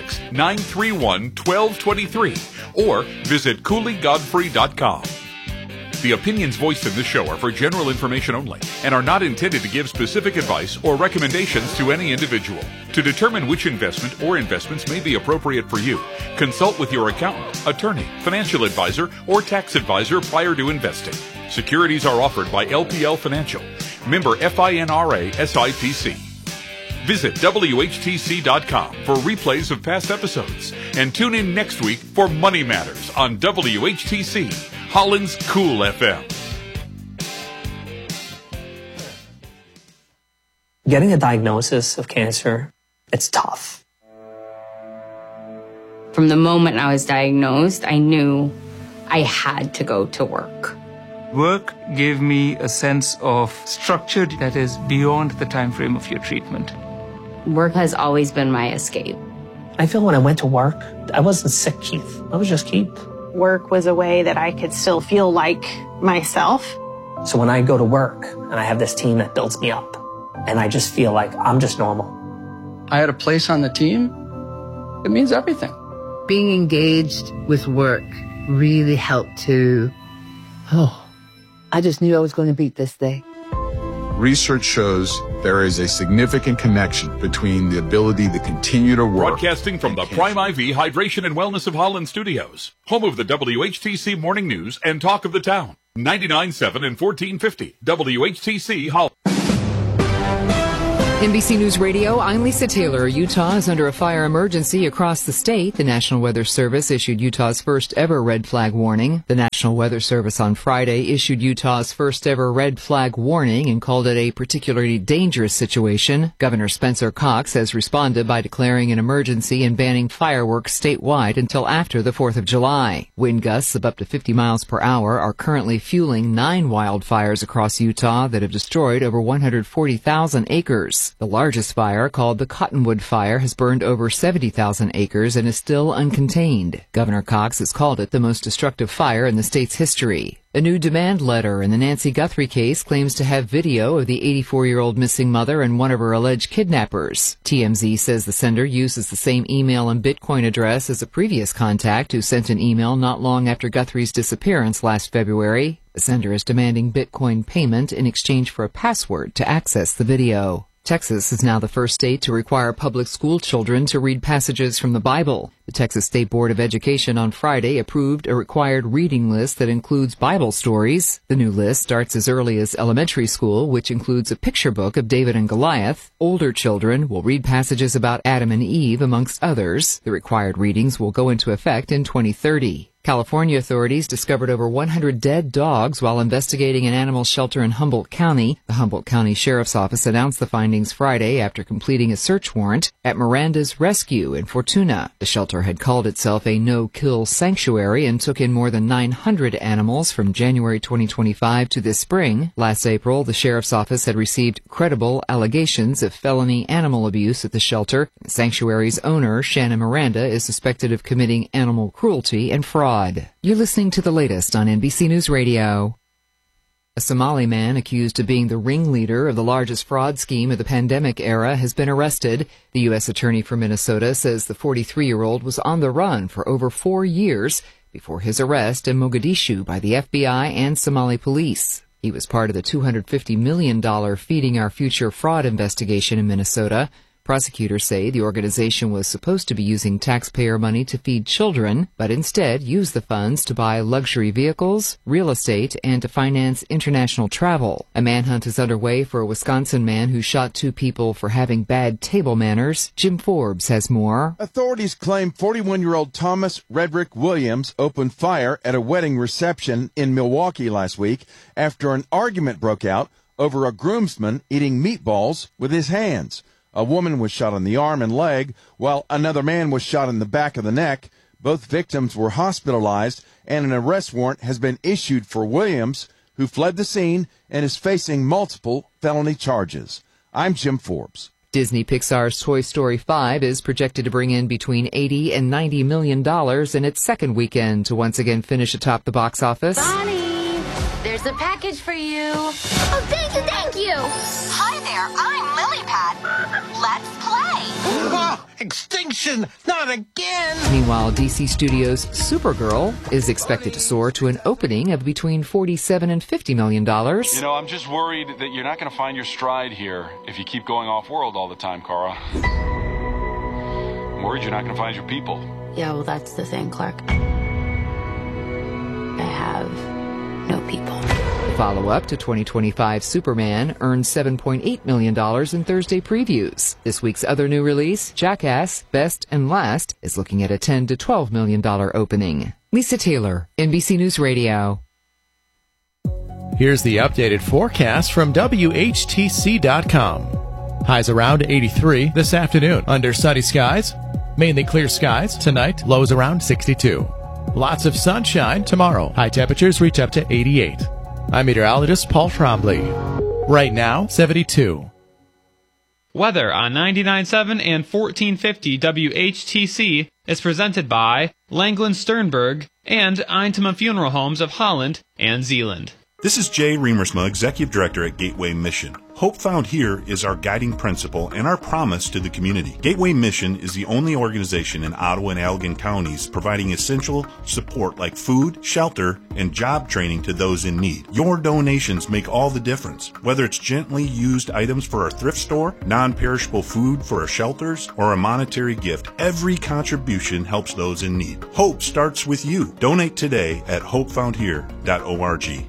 616-931-1223 or visit CooleyGodfrey.com. The opinions voiced in this show are for general information only and are not intended to give specific advice or recommendations to any individual. To determine which investment or investments may be appropriate for you, consult with your accountant, attorney, financial advisor, or tax advisor prior to investing. Securities are offered by LPL Financial, member FINRA SIPC. Visit WHTC.com for replays of past episodes and tune in next week for Money Matters on WHTC, Holland's Cool FM. Getting a diagnosis of cancer, it's tough. From the moment I was diagnosed, I knew I had to go to work. Work gave me a sense of structure that is beyond the time frame of your treatment. Work has always been my escape. I feel when I went to work, I wasn't sick, Keith. I was just Keith. Work was a way that I could still feel like myself. So when I go to work and I have this team that builds me up, and I just feel like I'm just normal. I had a place on the team. It means everything. Being engaged with work really helped to, I just knew I was going to beat this day. research shows there is a significant connection between the ability to continue to work. Broadcasting from the Prime IV Hydration and Wellness of Holland studios, home of the WHTC Morning News and Talk of the Town. 99.7 and 1450 WHTC Holland. NBC News Radio, I'm Lisa Taylor. Utah is under a fire emergency across the state. The National Weather Service issued Utah's first ever red flag warning. The National Weather Service on Friday issued Utah's first ever red flag warning and called it a particularly dangerous situation. Governor Spencer Cox has responded by declaring an emergency and banning fireworks statewide until after the 4th of July. Wind gusts of up to 50 miles per hour are currently fueling 9 wildfires across Utah that have destroyed over 140,000 acres. The largest fire, called the Cottonwood Fire, has burned over 70,000 acres and is still uncontained. Governor Cox has called it the most destructive fire in the state's history. A new demand letter in the Nancy Guthrie case claims to have video of the 84-year-old missing mother and one of her alleged kidnappers. TMZ says the sender uses the same email and Bitcoin address as a previous contact who sent an email not long after Guthrie's disappearance last February. The sender is demanding Bitcoin payment in exchange for a password to access the video. Texas is now the first state to require public school children to read passages from the Bible. The Texas State Board of Education on Friday approved a required reading list that includes Bible stories. The new list starts as early as elementary school, which includes a picture book of David and Goliath. Older children will read passages about Adam and Eve, amongst others. The required readings will go into effect in 2030. California authorities discovered over 100 dead dogs while investigating an animal shelter in Humboldt County. The Humboldt County Sheriff's Office announced the findings Friday after completing a search warrant at Miranda's Rescue in Fortuna. The shelter had called itself a no-kill sanctuary and took in more than 900 animals from January 2025 to this spring. Last April, the Sheriff's Office had received credible allegations of felony animal abuse at the shelter. The sanctuary's owner, Shannon Miranda, is suspected of committing animal cruelty and fraud. You're listening to the latest on NBC News Radio. A Somali man accused of being the ringleader of the largest fraud scheme of the pandemic era has been arrested. The U.S. Attorney for Minnesota says the 43-year-old was on the run for over 4 years before his arrest in Mogadishu by the FBI and Somali police. He was part of the $250 million Feeding Our Future fraud investigation in Minnesota. Prosecutors say the organization was supposed to be using taxpayer money to feed children, but instead used the funds to buy luxury vehicles, real estate, and to finance international travel. A manhunt is underway for a Wisconsin man who shot 2 people for having bad table manners. Jim Forbes has more. Authorities claim 41-year-old Thomas Redrick Williams opened fire at a wedding reception in Milwaukee last week after an argument broke out over a groomsman eating meatballs with his hands. A woman was shot on the arm and leg, while another man was shot in the back of the neck. Both victims were hospitalized, and an arrest warrant has been issued for Williams, who fled the scene and is facing multiple felony charges. I'm Jim Forbes. Disney Pixar's Toy Story 5 is projected to bring in between $80 and $90 million in its second weekend to once again finish atop the box office. Bonnie, there's a package for you. Oh, thank you, thank you. Hi there, I'm Lilypad. Let's play. Oh, extinction, not again. Meanwhile, DC Studios' Supergirl is expected to soar to an opening of between $47 and $50 million. You know, I'm just worried that you're not going to find your stride here if you keep going off-world all the time, Kara. I'm worried you're not going to find your people. Yeah, well, that's the thing, Clark. I have no people. The follow-up to 2025 Superman earned $7.8 million in Thursday previews. This week's other new release, Jackass Best and Last, is looking at a $10 to $12 million opening. Lisa Taylor, NBC News Radio. Here's the updated forecast from WHTC.com. Highs around 83 this afternoon under sunny skies. Mainly clear skies tonight, lows around 62. Lots of sunshine tomorrow. High temperatures reach up to 88. I'm meteorologist Paul Trombley. Right now, 72. Weather on 99.7 and 1450 WHTC is presented by Langland Sternberg and Eintema Funeral Homes of Holland and Zeeland. This is Jay Remersma, Executive Director at Gateway Mission. Hope Found Here is our guiding principle and our promise to the community. Gateway Mission is the only organization in Ottawa and Allegan counties providing essential support like food, shelter, and job training to those in need. Your donations make all the difference. Whether it's gently used items for our thrift store, non-perishable food for our shelters, or a monetary gift, every contribution helps those in need. Hope starts with you. Donate today at hopefoundhere.org.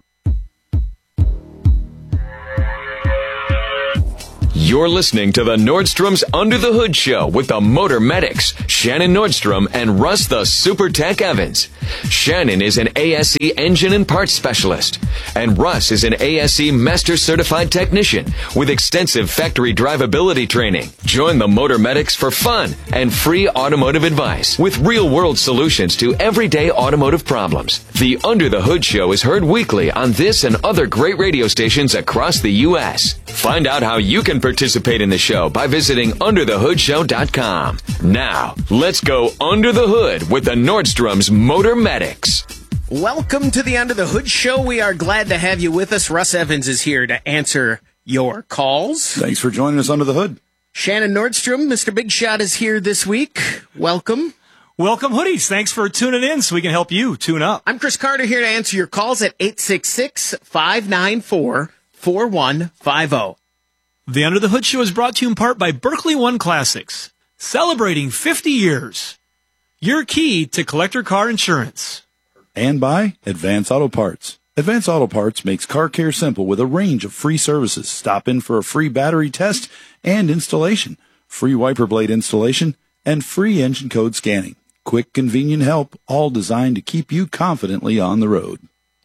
You're listening to the Nordstrom's Under the Hood Show with the Motor Medics, Shannon Nordstrom and Russ the Super Tech Evans. Shannon is an ASE engine and parts specialist, and Russ is an ASE Master Certified Technician with extensive factory drivability training. Join the Motor Medics for fun and free automotive advice with real-world solutions to everyday automotive problems. The Under the Hood Show is heard weekly on this and other great radio stations across the U.S. Find out how you can participate in the show by visiting underthehoodshow.com. Now, let's go under the hood with the Nordstrom's Motor Medics. Welcome to the Under the Hood Show. We are glad to have you with us. Russ Evans is here to answer your calls. Thanks for joining us under the hood. Shannon Nordstrom, Mr. Big Shot, is here this week. Welcome. Welcome, hoodies. Thanks for tuning in so we can help you tune up. I'm Chris Carter here to answer your calls at 866-594-4150. The Under the Hood Show is brought to you in part by Berkeley One Classics, celebrating 50 years. Your key to collector car insurance. And by Advance Auto Parts. Advance Auto Parts makes car care simple with a range of free services. Stop in for a free battery test and installation, free wiper blade installation, and free engine code scanning. Quick, convenient help, all designed to keep you confidently on the road.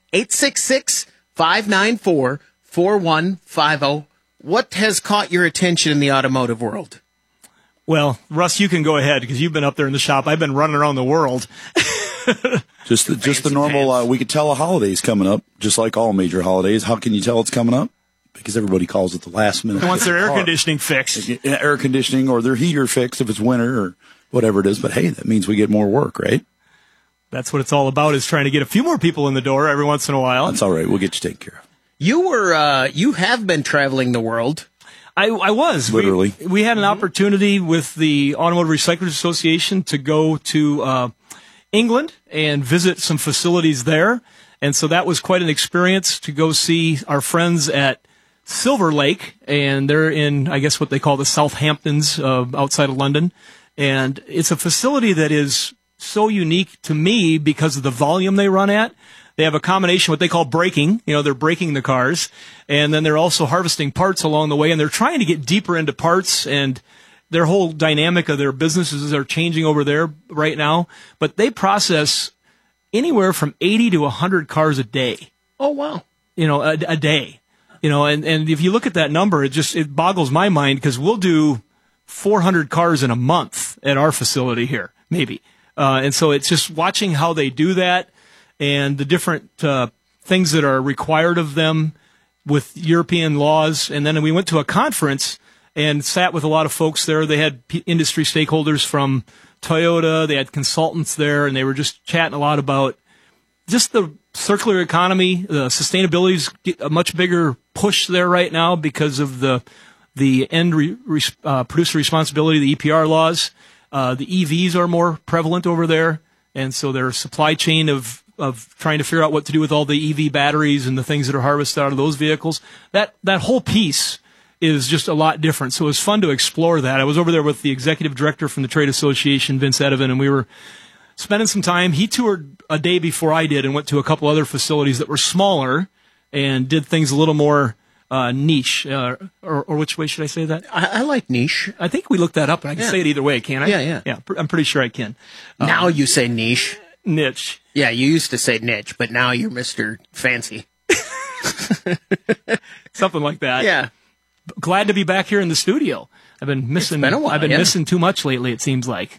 866-594-4150. What has caught your attention in the automotive world? Well, Russ, you can go ahead because you've been up there in the shop. I've been running around the world. Just the normal, we could tell a holiday's coming up, just like all major holidays. How can you tell it's coming up? Because everybody calls at the last minute. They want their air conditioning fixed. Air conditioning or their heater fixed if it's winter or whatever it is. But hey, that means we get more work, right? That's what it's all about, is trying to get a few more people in the door every once in a while. That's all right. We'll get you taken care of. You have been traveling the world. I was. Literally. We had an opportunity with the Automotive Recyclers Association to go to England and visit some facilities there. And so that was quite an experience to go see our friends at Silver Lake. And they're in, I guess, what they call the Southamptons outside of London. And it's a facility that is so unique to me because of the volume they run at. They have a combination, what they call braking. They're braking the cars. And then they're also harvesting parts along the way. And they're trying to get deeper into parts. And their whole dynamic of their businesses are changing over there right now. But they process anywhere from 80 to 100 cars a day. Oh, wow. A day. And if you look at that number, it boggles my mind because we'll do 400 cars in a month at our facility here, maybe. And so it's just watching how they do that. And the different things that are required of them with European laws. And then we went to a conference and sat with a lot of folks there. They had industry stakeholders from Toyota. They had consultants there, and they were just chatting a lot about just the circular economy. The sustainability's a much bigger push there right now because of the end producer responsibility, the EPR laws. The EVs are more prevalent over there, and so their supply chain of trying to figure out what to do with all the EV batteries and the things that are harvested out of those vehicles. That whole piece is just a lot different. So it was fun to explore that. I was over there with the executive director from the trade association, Vince Edevan, and we were spending some time. He toured a day before I did and went to a couple other facilities that were smaller and did things a little more niche. Or which way should I say that? I like niche. I think we looked that up, and I can say it either way, can't I? Yeah. Yeah, I'm pretty sure I can. Now you say niche. Niche. Yeah, you used to say niche, but now you're Mr. Fancy. Something like that. Yeah. Glad to be back here in the studio. I've been missing. It's been a while, I've been missing too much lately, it seems like.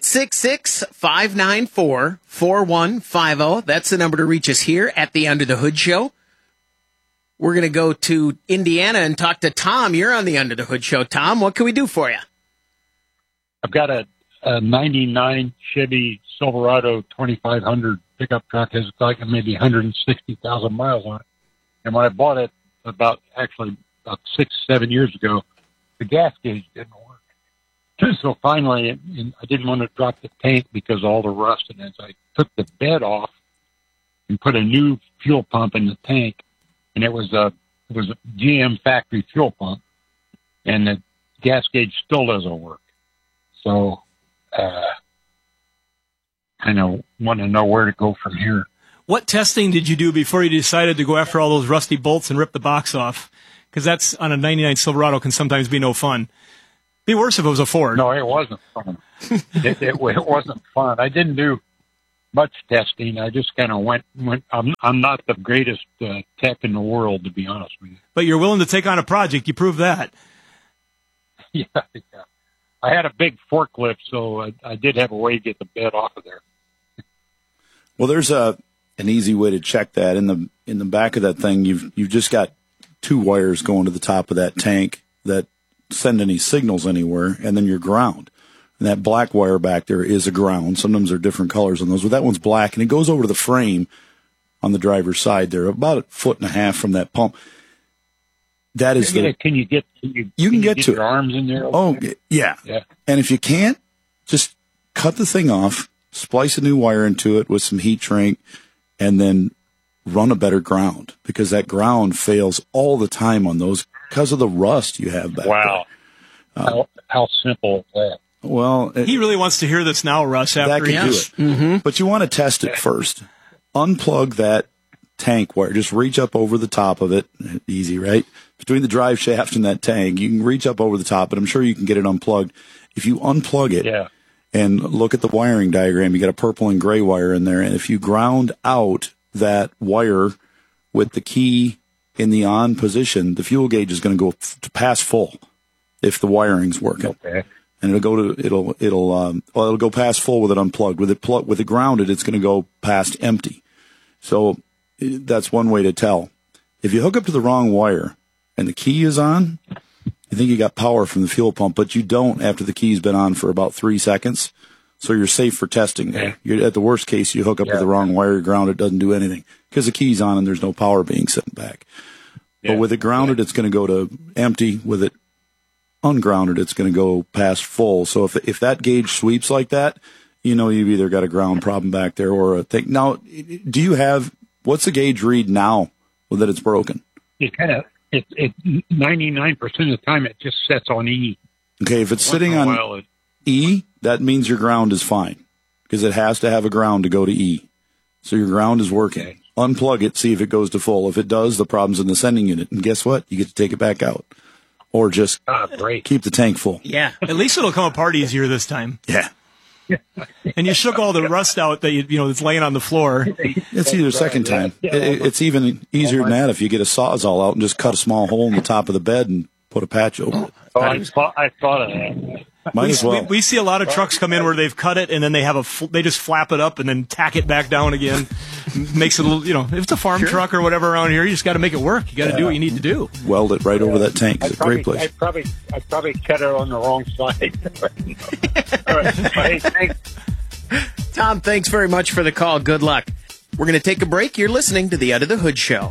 866-594-4150. That's the number to reach us here at the Under the Hood Show. We're going to go to Indiana and talk to Tom. You're on the Under the Hood Show. Tom, what can we do for you? I've got a 99 Chevy Silverado 2500 pickup truck. Has like maybe 160,000 miles on it. And when I bought it about 6-7 years ago, the gas gauge didn't work. So finally, I didn't want to drop the tank because of all the rust. And as I took the bed off and put a new fuel pump in the tank, and it was a GM factory fuel pump, and the gas gauge still doesn't work. So, kind of want to know where to go from here. What testing did you do before you decided to go after all those rusty bolts and rip the box off? Because that's on a 99 Silverado can sometimes be no fun. Be worse if it was a Ford. No, it wasn't fun. it wasn't fun. I didn't do much testing. I just kind of went. I'm not the greatest tech in the world, to be honest with you. But you're willing to take on a project. You proved that. Yeah. I had a big forklift, so I did have a way to get the bed off of there. Well, there's an easy way to check that. In the back of that thing, you've just got 2 wires going to the top of that tank that send any signals anywhere, and then your ground. And that black wire back there is a ground. Sometimes there are different colors on those, but that one's black, and it goes over to the frame on the driver's side there, about 1.5 feet from that pump. That is Can you get to your arms in there? Oh, yeah. And if you can't, just cut the thing off, splice a new wire into it with some heat shrink, and then run a better ground, because that ground fails all the time on those because of the rust you have back there. Wow. How simple is that? Well, he really wants to hear this now, Russ. After that could do it. Mm-hmm. But you want to test it first. Unplug that tank wire. Just reach up over the top of it. Easy, right? Between the drive shaft and that tank, you can reach up over the top, but I'm sure you can get it unplugged. If you unplug it and look at the wiring diagram, you got a purple and gray wire in there. And if you ground out that wire with the key in the on position, the fuel gauge is going to go to pass full if the wiring's working. Okay. And it'll go past full with it unplugged. With it grounded, it's going to go past empty. So that's one way to tell. If you hook up to the wrong wire and the key is on, you think you got power from the fuel pump, but you don't after the key's been on for about 3 seconds. So you're safe for testing there. At the worst case, you hook up to the wrong wire, ground, it doesn't do anything because the key's on and there's no power being sent back. But with it grounded, it's going to go to empty. With it ungrounded, it's going to go past full. So if that gauge sweeps like that, you know you've either got a ground problem back there or a thing. Now, what's the gauge read now that it's broken? It 99% of the time it just sets on E. Okay, if it's sitting on E, that means your ground is fine because it has to have a ground to go to E. So your ground is working. Okay. Unplug it, see if it goes to full. If it does, the problem's in the sending unit. And guess what? You get to take it back out. Or just keep the tank full. Yeah. At least it'll come apart easier this time. Yeah. And you shook all the rust out that that's laying on the floor. It's either second time. It's even easier than that if you get a Sawzall out and just cut a small hole in the top of the bed and put a patch over it. Oh, I thought of that. Might as well. We see a lot of trucks come in where they've cut it and then they they just flap it up and then tack it back down again. Makes it a little, if it's a farm truck or whatever around here, you just got to make it work. You got to do what you need to do. Weld it right over that tank. It's a great place. I probably cut it on the wrong side. All right. Hey, thanks. Tom, thanks very much for the call. Good luck. We're going to take a break. You're listening to the Under the Hood Show.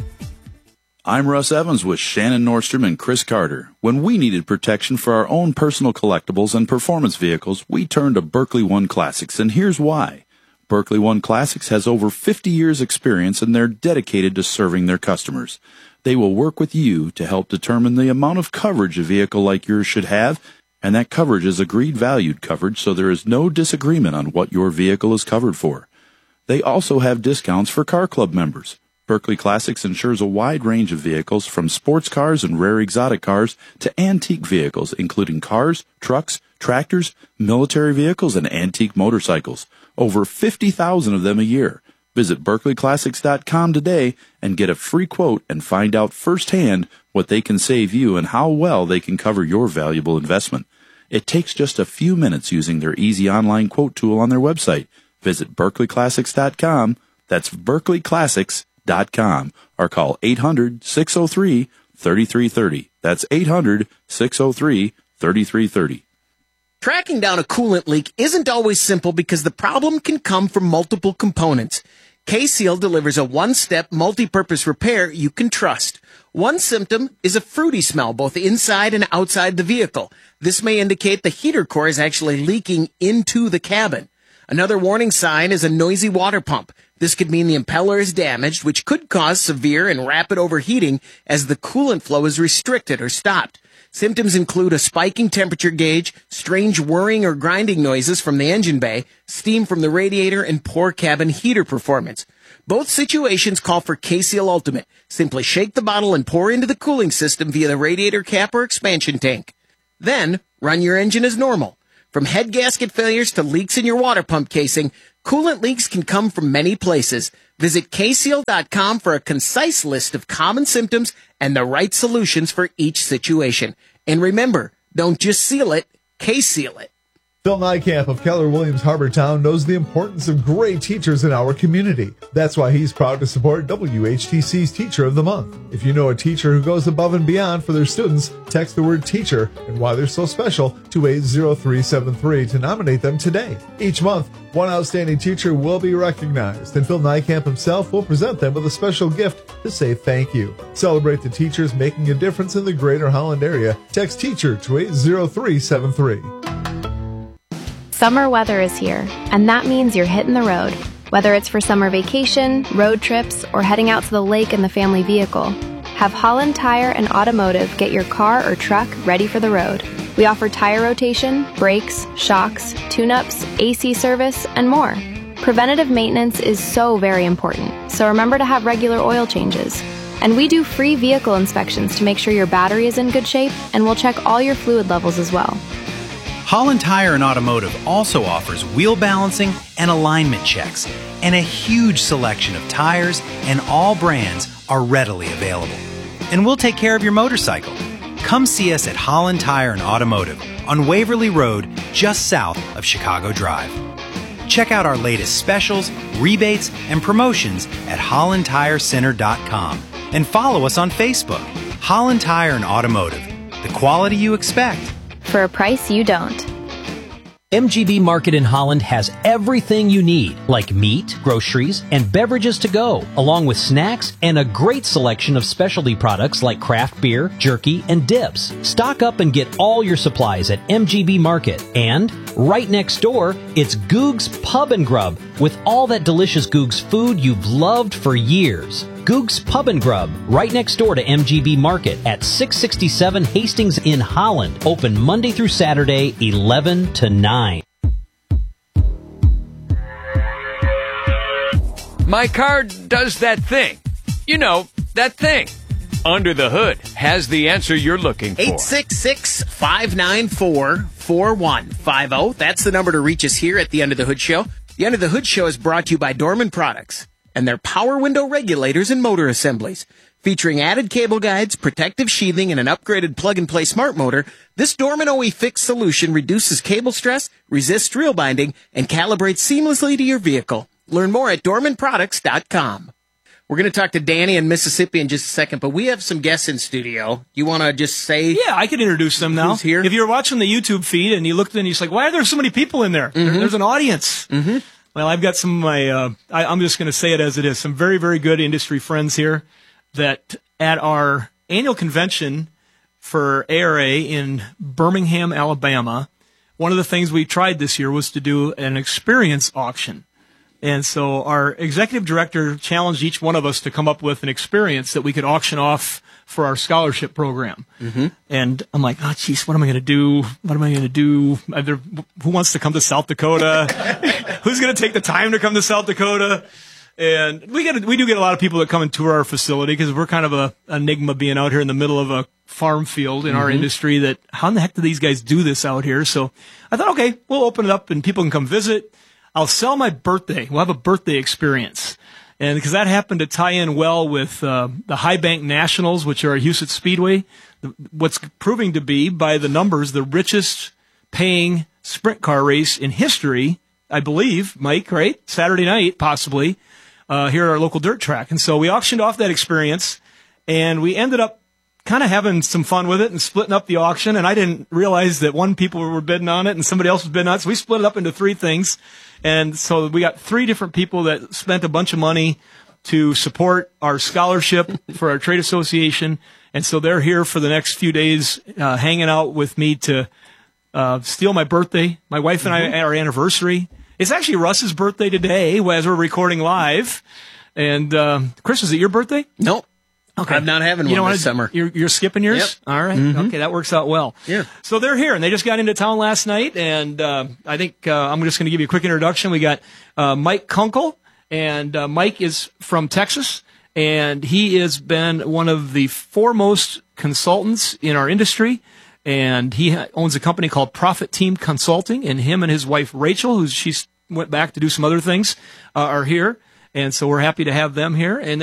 I'm Russ Evans with Shannon Nordstrom and Chris Carter. When we needed protection for our own personal collectibles and performance vehicles, we turned to Berkeley One Classics, and here's why. Berkeley One Classics has over 50 years experience, and they're dedicated to serving their customers. They will work with you to help determine the amount of coverage a vehicle like yours should have, and that coverage is agreed valued coverage, so there is no disagreement on what your vehicle is covered for. They also have discounts for Car Club members. Berkeley Classics insures a wide range of vehicles, from sports cars and rare exotic cars to antique vehicles, including cars, trucks, tractors, military vehicles, and antique motorcycles. Over 50,000 of them a year. Visit BerkeleyClassics.com today and get a free quote and find out firsthand what they can save you and how well they can cover your valuable investment. It takes just a few minutes using their easy online quote tool on their website. Visit BerkeleyClassics.com. That's BerkeleyClassics.com. Or call 800-603-3330. That's 800-603-3330. Tracking down a coolant leak isn't always simple because the problem can come from multiple components. K-Seal delivers a one-step multi-purpose repair you can trust. One symptom is a fruity smell both inside and outside the vehicle. This may indicate the heater core is actually leaking into the cabin. Another warning sign is a noisy water pump. This could mean the impeller is damaged, which could cause severe and rapid overheating as the coolant flow is restricted or stopped. Symptoms include a spiking temperature gauge, strange whirring or grinding noises from the engine bay, steam from the radiator, and poor cabin heater performance. Both situations call for K-Seal Ultimate. Simply shake the bottle and pour into the cooling system via the radiator cap or expansion tank. Then, run your engine as normal. From head gasket failures to leaks in your water pump casing, coolant leaks can come from many places. Visit kseal.com for a concise list of common symptoms and the right solutions for each situation. And remember, don't just seal it, K-Seal it. Phil Nykamp of Keller Williams Harbortown knows the importance of great teachers in our community. That's why he's proud to support WHTC's Teacher of the Month. If you know a teacher who goes above and beyond for their students, text the word teacher and why they're so special to 80373 to nominate them today. Each month, one outstanding teacher will be recognized, and Phil Nykamp himself will present them with a special gift to say thank you. Celebrate the teachers making a difference in the greater Holland area. Text teacher to 80373. Summer weather is here, and that means you're hitting the road. Whether it's for summer vacation, road trips, or heading out to the lake in the family vehicle, have Holland Tire and Automotive get your car or truck ready for the road. We offer tire rotation, brakes, shocks, tune-ups, AC service, and more. Preventative maintenance is so very important, so remember to have regular oil changes. And we do free vehicle inspections to make sure your battery is in good shape, and we'll check all your fluid levels as well. Holland Tire and Automotive also offers wheel balancing and alignment checks, and a huge selection of tires and all brands are readily available. And we'll take care of your motorcycle. Come see us at Holland Tire and Automotive on Waverly Road, just south of Chicago Drive. Check out our latest specials, rebates, and promotions at hollandtirecenter.com and follow us on Facebook. Holland Tire and Automotive, the quality you expect for a price you don't. MGB Market in Holland has everything you need, like meat, groceries, and beverages to go, along with snacks and a great selection of specialty products like craft beer, jerky, and dips. Stock up and get all your supplies at MGB Market. And right next door, it's Goog's Pub and Grub, with all that delicious Goog's food you've loved for years. Goog's Pub and Grub, right next door to MGB Market at 667 Hastings in Holland. Open Monday through Saturday, 11 to 9. My car does that thing. You know, that thing. Under the Hood has the answer you're looking for. 866-594-4150. That's the number to reach us here at the Under the Hood Show. The Under the Hood Show is brought to you by Dorman Products and their power window regulators and motor assemblies. Featuring added cable guides, protective sheathing, and an upgraded plug-and-play smart motor, this Dorman OE Fix solution reduces cable stress, resists reel binding, and calibrates seamlessly to your vehicle. Learn more at dormanproducts.com. We're going to talk to Danny in Mississippi in just a second, but we have some guests in studio. You want to just say? Yeah, I can introduce them now. Who's here? If you're watching the YouTube feed and you looked and you're like, why are there so many people in there? There's an audience. Mm-hmm. Well, I've got some of my, I'm just going to say it as it is, some very, very good industry friends here that at our annual convention for ARA in Birmingham, Alabama, one of the things we tried this year was to do an experience auction. And so our executive director challenged each one of us to come up with an experience that we could auction off for our scholarship program. Mm-hmm. And I'm like, oh, geez, what am I going to do? What am I going to do? Who wants to come to South Dakota? Who's going to take the time to come to South Dakota? And we do get a lot of people that come and tour our facility because we're kind of a enigma being out here in the middle of a farm field in our industry that how in the heck do these guys do this out here? So I thought, okay, we'll open it up and people can come visit. I'll sell my birthday. We'll have a birthday experience. And because that happened to tie in well with the High Bank Nationals, which are at Huset Speedway, what's proving to be, by the numbers, the richest paying sprint car race in history, I believe, Mike, right? Saturday night, possibly, here at our local dirt track. And so we auctioned off that experience, and we ended up kind of having some fun with it and splitting up the auction. And I didn't realize that one people were bidding on it and somebody else was bidding on it. So we split it up into 3 things. And so we got 3 different people that spent a bunch of money to support our scholarship for our trade association. And so they're here for the next few days, hanging out with me to steal my birthday. My wife and I, our anniversary. It's actually Russ's birthday today as we're recording live. And Chris, is it your birthday? Nope. Okay. I'm not having one this summer. You're skipping yours? Yep. All right. Okay, that works out well. Yeah. So they're here, and they just got into town last night, and I think I'm just going to give you a quick introduction. We got Mike Kunkel, and Mike is from Texas, and he has been one of the foremost consultants in our industry, and he owns a company called Profit Team Consulting, and him and his wife, Rachel, she's went back to do some other things, are here. And so we're happy to have them here. And